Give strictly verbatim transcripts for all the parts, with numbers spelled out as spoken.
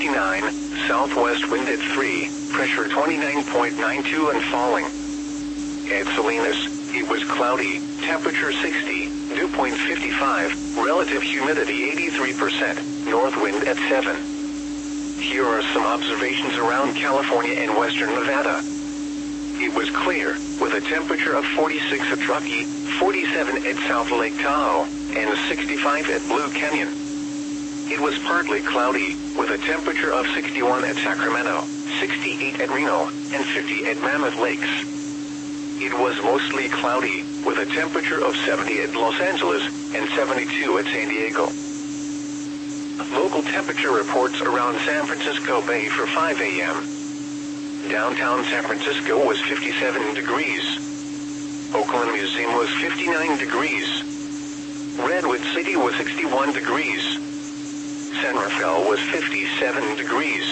nine, southwest wind at three, pressure twenty-nine point nine two and falling. At Salinas, it was cloudy, temperature sixty, dew point fifty-five, relative humidity eighty-three percent, north wind at seven. Here are some observations around California and western Nevada. It was clear, with a temperature of forty-six at Truckee, forty-seven at South Lake Tahoe, and sixty-five at Blue Canyon. It was partly cloudy, with a temperature of sixty-one at Sacramento, sixty-eight at Reno, and fifty at Mammoth Lakes. It was mostly cloudy, with a temperature of seventy at Los Angeles, and seventy-two at San Diego. Local temperature reports around San Francisco Bay for five a m Downtown San Francisco was fifty-seven degrees. Oakland Museum was fifty-nine degrees. Redwood City was sixty-one degrees. San Rafael was fifty-seven degrees.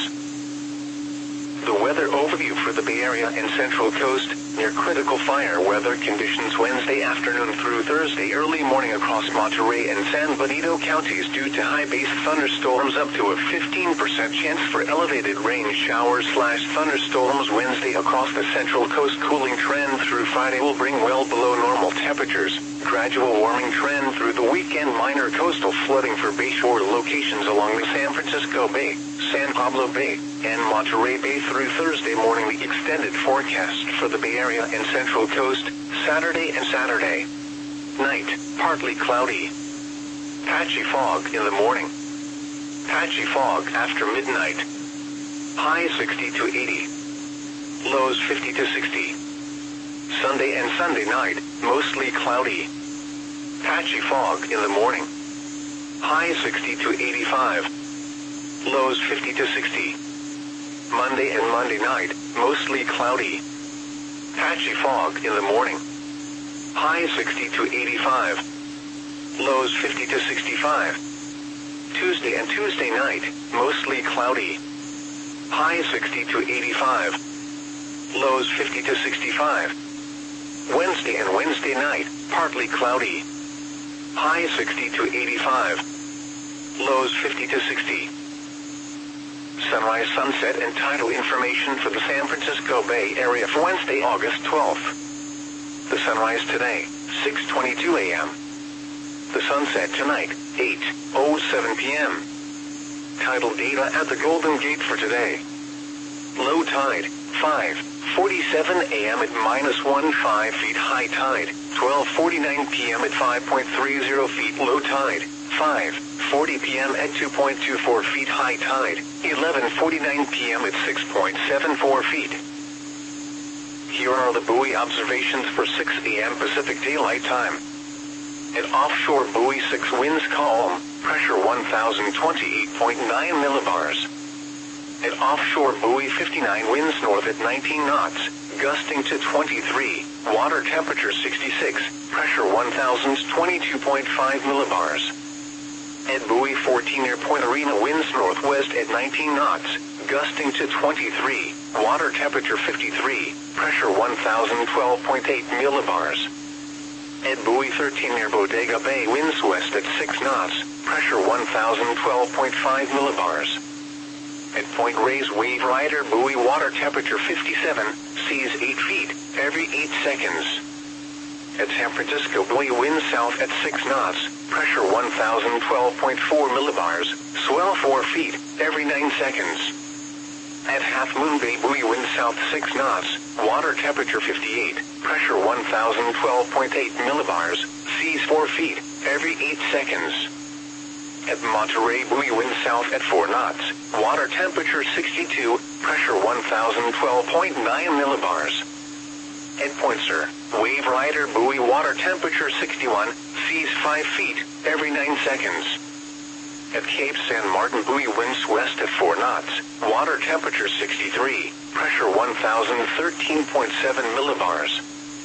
The weather overview for the Bay Area and Central Coast: near critical fire weather conditions Wednesday afternoon through Thursday early morning across Monterey and San Benito counties due to high base thunderstorms, up to a fifteen percent chance for elevated rain showers slash thunderstorms Wednesday across the Central Coast. Cooling trend through Friday will bring well below normal temperatures. Gradual warming trend through the weekend. Minor coastal flooding for bayshore locations along the San Francisco Bay, San Pablo Bay, and Monterey Bay through Thursday morning. The extended forecast for the Bay Area and Central Coast: Saturday and Saturday night, partly cloudy. Patchy fog in the morning. Patchy fog after midnight. High sixty to eighty. Lows fifty to sixty. Sunday and Sunday night, mostly cloudy. Patchy fog in the morning. High sixty to eighty-five. Lows fifty to sixty. Monday and Monday night, mostly cloudy. Patchy fog in the morning. High sixty to eighty-five. Lows fifty to sixty-five. Tuesday and Tuesday night, mostly cloudy. High sixty to eighty-five. Lows fifty to sixty-five. Wednesday and Wednesday night, partly cloudy. High sixty to eighty-five. Lows fifty to sixty. Sunrise, sunset, and tidal information for the San Francisco Bay Area for Wednesday, August twelfth. The sunrise today, six twenty-two a m The sunset tonight, eight oh seven p m Tidal data at the Golden Gate for today. Low tide, five forty-seven a m at minus one point five feet. High tide, twelve forty-nine p m at five point three zero feet. Low tide, five forty p m at two point two four feet. High tide, eleven forty-nine p m at six point seven four feet. Here are the buoy observations for six a m Pacific Daylight Time. At offshore buoy six, winds calm, pressure one thousand twenty-eight point nine millibars. At offshore buoy fifty-nine, winds north at nineteen knots, gusting to twenty-three, water temperature sixty-six, pressure one thousand twenty-two point five millibars. At buoy fourteen near Point Arena, winds northwest at nineteen knots, gusting to twenty-three, water temperature fifty-three, pressure one thousand twelve point eight millibars. At buoy thirteen near Bodega Bay, winds west at six knots, pressure one thousand twelve point five millibars. At Point Reyes Wave Rider buoy, water temperature fifty-seven, seas eight feet, every eight seconds. At San Francisco buoy, wind south at six knots, pressure one thousand twelve point four millibars, swell four feet, every nine seconds. At Half Moon Bay buoy, wind south six knots, water temperature fifty-eight, pressure one thousand twelve point eight millibars, seas four feet, every eight seconds. At Monterey buoy, wind south at four knots, water temperature sixty-two, pressure one thousand twelve point nine millibars. At Point Sur, Wave Rider buoy, water temperature sixty-one, seas five feet, every nine seconds. At Cape San Martin buoy, winds west at four knots, water temperature sixty-three, pressure one thousand thirteen point seven millibars.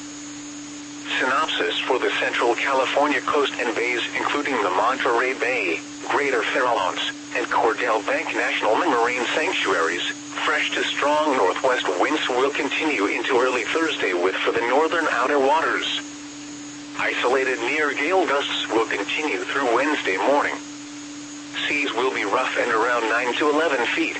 Synopsis for the Central California coast and bays, including the Monterey Bay, Greater Farallones, and Cordell Bank National Marine Sanctuaries. Fresh to strong northwest winds will continue into early Thursday, with for the northern outer waters. Isolated near gale gusts will continue through Wednesday morning. Seas will be rough and around nine to eleven feet.